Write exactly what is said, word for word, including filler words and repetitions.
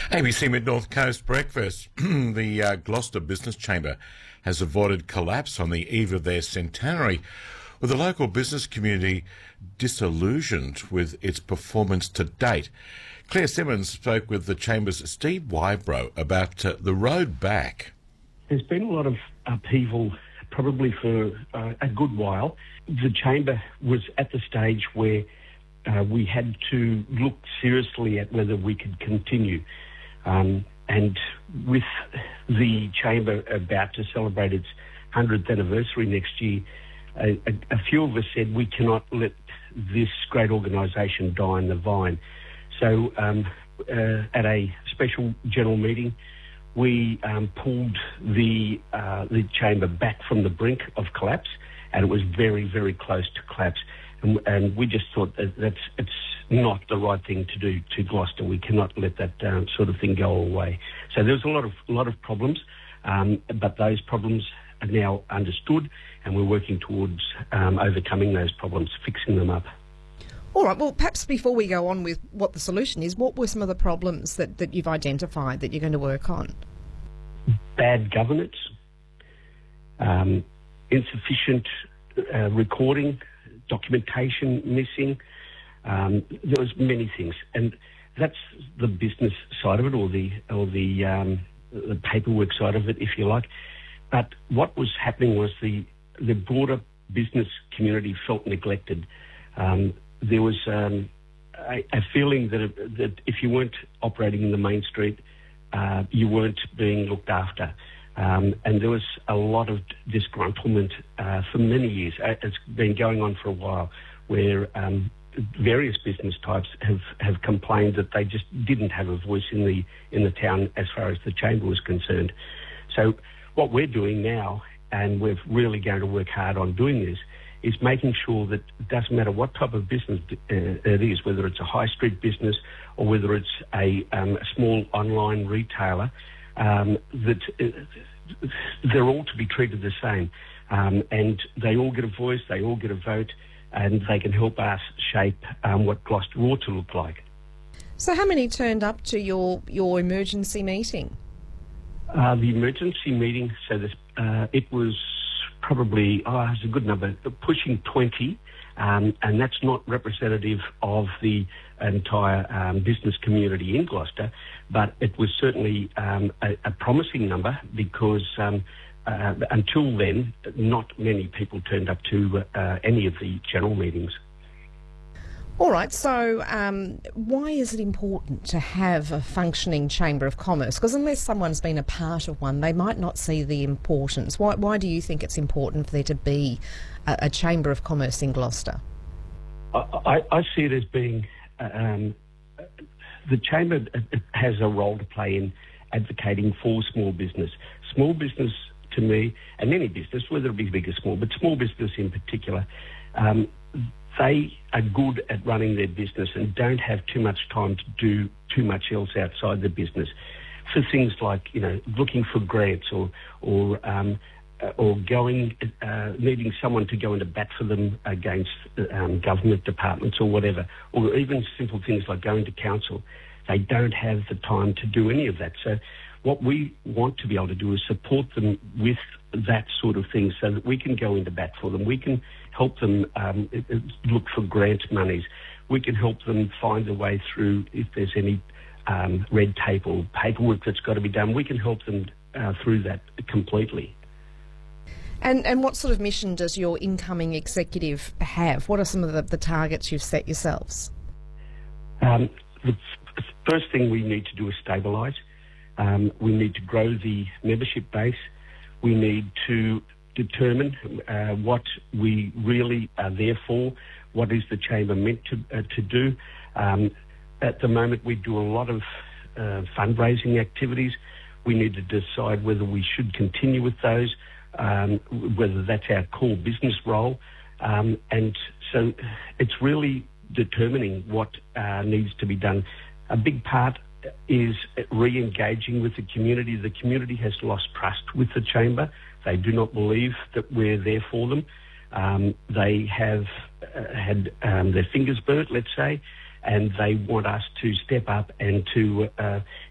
A B C Mid North Coast Breakfast. the uh, Gloucester Business Chamber has avoided collapse on the eve of their centenary, with the local business community disillusioned with its performance to date. Claire Simmons spoke with the Chamber's Steve Wybrow about uh, the road back. There's been a lot of upheaval, probably for uh, a good while. The Chamber was at the stage where uh, we had to look seriously at whether we could continue. Um, and with the Chamber about to celebrate its hundredth anniversary next year, a, a, a few of us said we cannot let this great organisation die on the vine. So um, uh, at a special general meeting, we um, pulled the uh, the Chamber back from the brink of collapse, and it was very, very close to collapse. And, and we just thought that that's it's not the right thing to do to Gloucester. We cannot let that um, sort of thing go away. So there was a lot of a lot of problems, um, but those problems are now understood, and we're working towards um, overcoming those problems, fixing them up. All right, well, perhaps before we go on with what the solution is, what were some of the problems that, that you've identified that you're going to work on? Bad governance, um, insufficient uh, recording, documentation missing. Um, there was many things, and that's the business side of it, or the or the, um, the paperwork side of it, if you like. But what was happening was the the broader business community felt neglected. Um, there was um, a, a feeling that that if you weren't operating in the main street, uh, you weren't being looked after. Um, and there was a lot of disgruntlement uh, for many years. It's been going on for a while, where um, various business types have, have complained that they just didn't have a voice in the in the town as far as the Chamber was concerned. So what we're doing now, and we're really going to work hard on doing this, is making sure that it doesn't matter what type of business uh, it is, whether it's a high street business or whether it's a, um, a small online retailer, um, that uh, they're all to be treated the same. Um, and they all get a voice, they all get a vote, and they can help us shape um, what Gloucester ought to look like. So how many turned up to your, your emergency meeting? Uh, the emergency meeting, so this, uh, it was probably, oh, it's a good number, pushing twenty, um, and that's not representative of the entire um, business community in Gloucester, but it was certainly um, a, a promising number because um, uh, until then, not many people turned up to uh, any of the general meetings. All right, so um, why is it important to have a functioning Chamber of Commerce? Because unless someone's been a part of one, they might not see the importance. Why, why do you think it's important for there to be a, a Chamber of Commerce in Gloucester? I, I, I see it as being... Um, the Chamber has a role to play in advocating for small business. Small business, to me, and any business, whether it be big or small, but small business in particular, um, they are good at running their business and don't have too much time to do too much else outside the business for things like, you know, looking for grants or or um, uh, or going, uh, needing someone to go into bat for them against um, government departments or whatever, or even simple things like going to council. They don't have the time to do any of that. So what we want to be able to do is support them with that sort of thing so that we can go into bat for them. We can help them um, look for grant monies. We can help them find a way through if there's any um, red tape or paperwork that's got to be done. We can help them uh, through that completely. And and what sort of mission does your incoming executive have? What are some of the, the targets you've set yourselves? Um, the f- first thing we need to do is stabilise. Um, we need to grow the membership base. We need to determine uh, what we really are there for, what is the Chamber meant to uh, to do. Um, at the moment, we do a lot of uh, fundraising activities. We need to decide whether we should continue with those, um, whether that's our core business role. Um, and so it's really determining what uh, needs to be done. A big part is re-engaging with the community. The community has lost trust with the Chamber. They do not believe that we're there for them. Um, they have uh, had um, their fingers burnt, let's say, and they want us to step up and to uh,